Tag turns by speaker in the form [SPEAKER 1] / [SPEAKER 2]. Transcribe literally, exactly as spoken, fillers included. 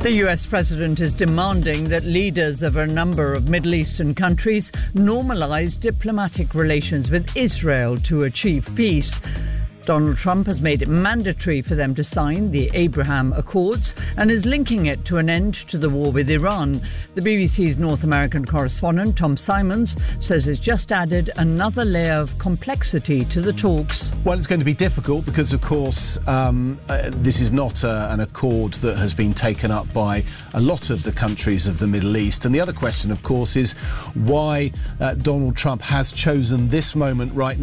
[SPEAKER 1] The U S president is demanding that leaders of a number of Middle Eastern countries normalise diplomatic relations with Israel to achieve peace. Donald Trump has made it mandatory for them to sign the Abraham Accords and is linking it to an end to the war with Iran. The B B C's North American correspondent, Tom Simons, says it's just added another layer of complexity to the talks.
[SPEAKER 2] Well, it's going to be difficult because, of course, um, uh, this is not uh, an accord that has been taken up by a lot of the countries of the Middle East. And the other question, of course, is why uh, Donald Trump has chosen this moment right now